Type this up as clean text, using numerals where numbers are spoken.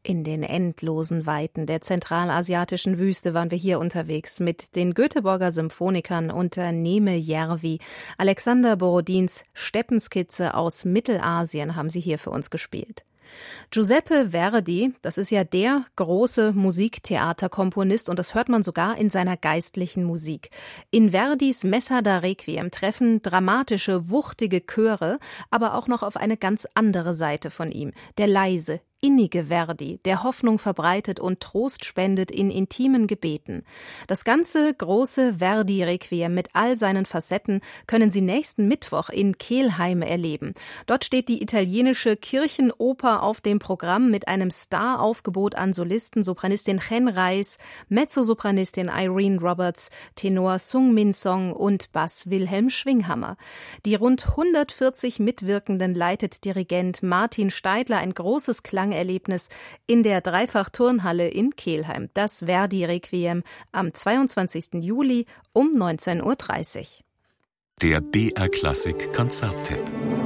In den endlosen Weiten der zentralasiatischen Wüste waren wir hier unterwegs mit den Göteborger Symphonikern unter Neeme Järvi. Alexander Borodins Steppenskizze aus Mittelasien haben sie hier für uns gespielt. Giuseppe Verdi, das ist ja der große Musiktheaterkomponist und das hört man sogar in seiner geistlichen Musik. In Verdis Messa da Requiem treffen dramatische, wuchtige Chöre, aber auch noch auf eine ganz andere Seite von ihm, der leise, innige Verdi, der Hoffnung verbreitet und Trost spendet in intimen Gebeten. Das ganze große Verdi-Requiem mit all seinen Facetten können Sie nächsten Mittwoch in Kelheim erleben. Dort steht die italienische Kirchenoper auf dem Programm mit einem Star-Aufgebot an Solisten, Sopranistin Chen Reis, Mezzosopranistin Irene Roberts, Tenor Sung Min Song und Bass Wilhelm Schwinghammer. Die rund 140 Mitwirkenden leitet Dirigent Martin Steidler, ein großes Klangerlebnis in der Dreifach-Turnhalle in Kelheim. Das Verdi-Requiem am 22. Juli um 19:30 Uhr. Der BR Klassik Konzerttipp.